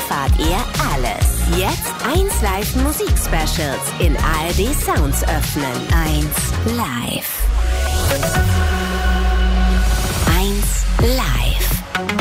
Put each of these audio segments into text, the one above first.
erfahrt ihr alles. Jetzt 1 Live Musik-Specials in ARD Sounds öffnen. 1 Live. 1 Live.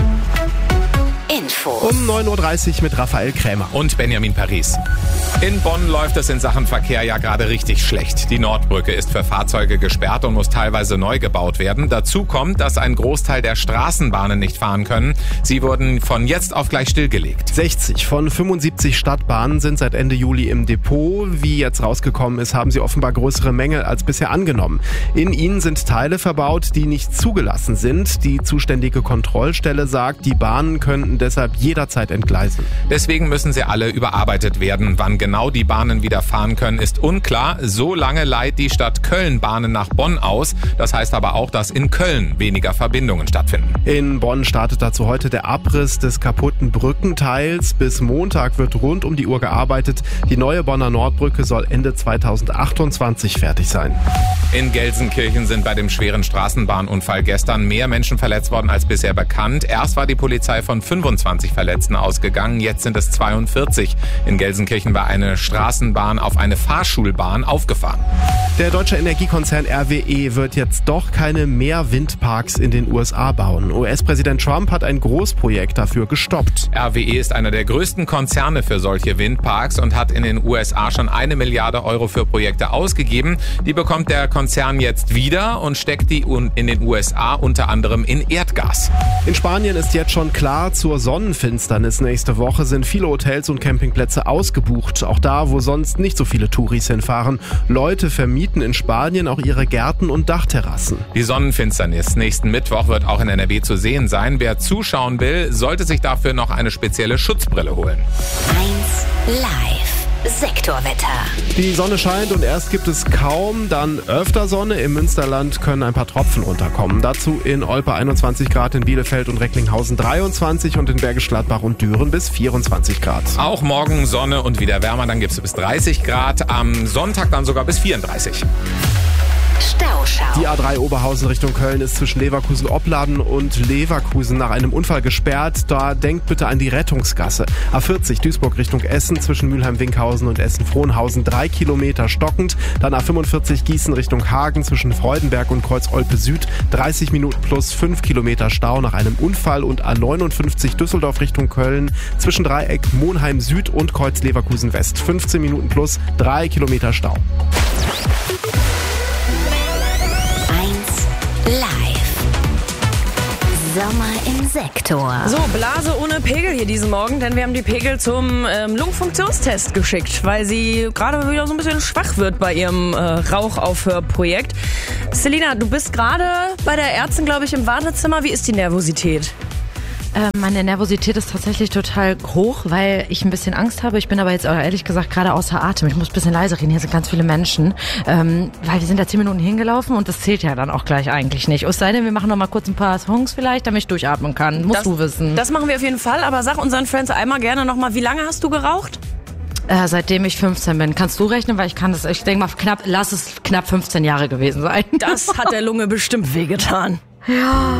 Info. Um 9.30 Uhr mit Raphael Krämer. Und Benjamin Paris. In Bonn läuft es in Sachen Verkehr ja gerade richtig schlecht. Die Nordbrücke ist für Fahrzeuge gesperrt und muss teilweise neu gebaut werden. Dazu kommt, dass ein Großteil der Straßenbahnen nicht fahren können. Sie wurden von jetzt auf gleich stillgelegt. 60 von 75 Stadtbahnen sind seit Ende Juli im Depot. Wie jetzt rausgekommen ist, haben sie offenbar größere Mängel als bisher angenommen. In ihnen sind Teile verbaut, die nicht zugelassen sind. Die zuständige Kontrollstelle sagt, die Bahnen könnten deshalb jederzeit entgleisen. Deswegen müssen sie alle überarbeitet werden. Wann genau die Bahnen wieder fahren können, ist unklar. So lange leiht die Stadt Köln Bahnen nach Bonn aus. Das heißt aber auch, dass in Köln weniger Verbindungen stattfinden. In Bonn startet dazu heute der Abriss des kaputten Brückenteils. Bis Montag wird rund um die Uhr gearbeitet. Die neue Bonner Nordbrücke soll Ende 2028 fertig sein. In Gelsenkirchen sind bei dem schweren Straßenbahnunfall gestern mehr Menschen verletzt worden als bisher bekannt. Erst war die Polizei von 25 Verletzten ausgegangen, jetzt sind es 42. In Gelsenkirchen war eine Straßenbahn auf eine Fahrschulbahn aufgefahren. Der deutsche Energiekonzern RWE wird jetzt doch keine mehr Windparks in den USA bauen. US-Präsident Trump hat ein Großprojekt dafür gestoppt. RWE ist einer der größten Konzerne für solche Windparks und hat in den USA schon 1 Milliarde Euro für Projekte ausgegeben. Die bekommt der Konzern jetzt wieder und steckt die in den USA unter anderem in Erdgas. In Spanien ist jetzt schon klar, zur Sonnenfinsternis nächste Woche sind viele Hotels und Campingplätze ausgebucht. Auch da, wo sonst nicht so viele Touris hinfahren. Leute vermieten in Spanien auch ihre Gärten und Dachterrassen. Die Sonnenfinsternis nächsten Mittwoch wird auch in NRW zu sehen sein. Wer zuschauen will, sollte sich dafür noch eine spezielle Schutzbrille holen. 1 Live. Sektorwetter. Die Sonne scheint und erst gibt es kaum, dann öfter Sonne. Im Münsterland können ein paar Tropfen runterkommen. Dazu in Olpe 21 Grad, in Bielefeld und Recklinghausen 23 und in Bergisch Gladbach und Düren bis 24 Grad. Auch morgen Sonne und wieder wärmer, dann gibt es bis 30 Grad. Am Sonntag dann sogar bis 34. Stauschau. Die A3 Oberhausen Richtung Köln ist zwischen Leverkusen-Opladen und Leverkusen nach einem Unfall gesperrt. Da denkt bitte an die Rettungsgasse. A40 Duisburg Richtung Essen zwischen Mülheim-Winkhausen und Essen-Frohnhausen 3 Kilometer stockend. Dann A45 Gießen Richtung Hagen zwischen Freudenberg und Kreuz-Olpe Süd 30 Minuten plus 5 Kilometer Stau nach einem Unfall. Und A59 Düsseldorf Richtung Köln zwischen Dreieck Monheim Süd und Kreuz Leverkusen West 15 Minuten plus 3 Kilometer Stau. Live. Sommer im Sektor. So, Blase ohne Pegel hier diesen Morgen, denn wir haben die Pegel zum Lungenfunktionstest geschickt, weil sie gerade wieder so ein bisschen schwach wird bei ihrem Rauchaufhörprojekt. Selina, du bist gerade bei der Ärztin, glaube ich, im Wartezimmer. Wie ist die Nervosität? Meine Nervosität ist tatsächlich total hoch, weil ich ein bisschen Angst habe. Ich bin aber jetzt ehrlich gesagt gerade außer Atem. Ich muss ein bisschen leiser reden. Hier sind ganz viele Menschen. Weil wir sind da 10 Minuten hingelaufen und das zählt ja dann auch gleich eigentlich nicht. Es sei denn, wir machen noch mal kurz ein paar Songs vielleicht, damit ich durchatmen kann. Musst du wissen. Das machen wir auf jeden Fall. Aber sag unseren Friends einmal gerne noch mal, wie lange hast du geraucht? Seitdem ich 15 bin. Kannst du rechnen? Weil ich kann das, ich denke mal, lass es knapp 15 Jahre gewesen sein. Das hat der Lunge bestimmt wehgetan. Ja.